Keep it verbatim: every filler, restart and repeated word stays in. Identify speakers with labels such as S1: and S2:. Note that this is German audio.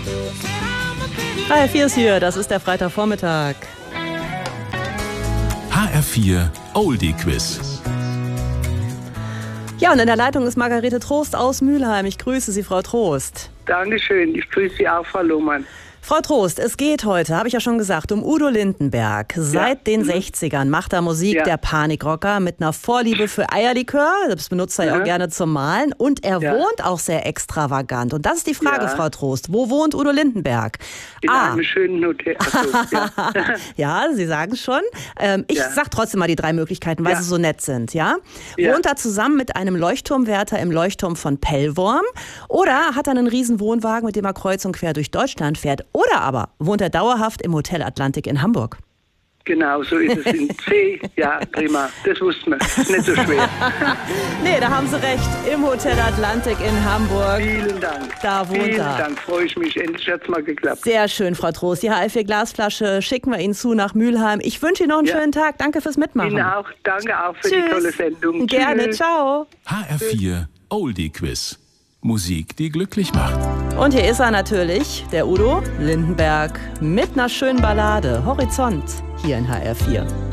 S1: H R vier ist hier, das ist der Freitagvormittag.
S2: H R vier Oldie Quiz.
S1: Ja, und in der Leitung ist Margarete Trost aus Mülheim. Ich grüße Sie, Frau Trost.
S3: Dankeschön, ich grüße Sie auch, Frau Lohmann.
S1: Frau Trost, es geht heute, habe ich ja schon gesagt, um Udo Lindenberg. Seit ja. den mhm. sechzigern macht er Musik, ja. der Panikrocker, mit einer Vorliebe für Eierlikör. Das benutzt er ja auch gerne zum Malen. Und er ja. wohnt auch sehr extravagant. Und das ist die Frage, ja. Frau Trost. Wo wohnt Udo Lindenberg?
S3: In
S1: A.
S3: einem schönen Hotel. Also, ja.
S1: ja, Sie sagen es schon. Ähm, ich ja. sag trotzdem mal die drei Möglichkeiten, weil ja. sie so nett sind. Ja? ja? Wohnt er zusammen mit einem Leuchtturmwärter im Leuchtturm von Pellworm? Oder hat er einen riesen Wohnwagen, mit dem er kreuz und quer durch Deutschland fährt? Oder aber wohnt er dauerhaft im Hotel Atlantik in Hamburg?
S3: Genau, so ist es in C. Ja, prima. Das wussten wir. Nicht so schwer.
S1: Nee, da haben Sie recht. Im Hotel Atlantik in Hamburg.
S3: Vielen Dank.
S1: Da wohnt
S3: Vielen
S1: er.
S3: Dank, freue ich mich. Endlich hat es mal geklappt.
S1: Sehr schön, Frau Trost. Die H R vier Glasflasche schicken wir Ihnen zu nach Mülheim. Ich wünsche Ihnen noch einen ja. schönen Tag. Danke fürs Mitmachen.
S3: Ihnen auch. Danke auch für
S1: Tschüss.
S3: die tolle Sendung.
S1: Gerne.
S3: Tschüss.
S1: Ciao.
S2: H R vier Oldie Quiz. Musik, die glücklich macht.
S1: Und hier ist er natürlich, der Udo Lindenberg, mit einer schönen Ballade. Horizont, hier in H R vier.